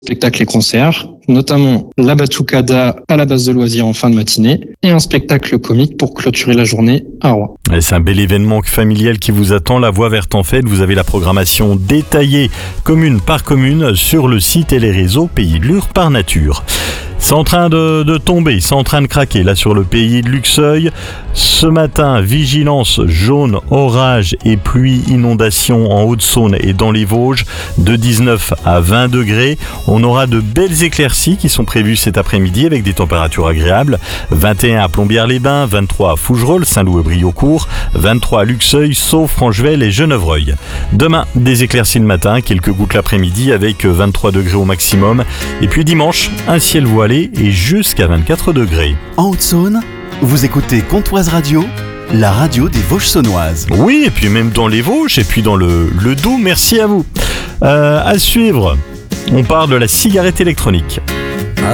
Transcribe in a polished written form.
spectacles et concerts, notamment la Batucada à la base de loisirs en fin de matinée et un spectacle comique pour clôturer la journée à Rouen. C'est un bel événement familial qui vous attend, la Voie Verte en Fête. Vous avez la programmation détaillée commune par commune sur le site et les réseaux Pays de Lure par nature. C'est en train de tomber, c'est en train de craquer là sur le pays de Luxeuil. Ce matin, vigilance jaune, orage et pluie, inondation en Haute-Saône et dans les Vosges, de 19 à 20 degrés. On aura de belles éclaircies qui sont prévues cet après-midi avec des températures agréables. 21 à Plombières-les-Bains, 23 à Fougerolles, Saint-Loup et Briaucourt, 23 à Luxeuil, Sceaux, Franchevelle et Genevreuil. Demain, des éclaircies le matin, quelques gouttes l'après-midi avec 23 degrés au maximum. Et puis dimanche, un ciel voilé et jusqu'à 24 degrés. En Haute-Saône, vous écoutez Comtoise Radio, la radio des Vosges saunoises. Oui, et puis même dans les Vosges, et puis dans le Doubs, merci à vous. À suivre, on parle de la cigarette électronique.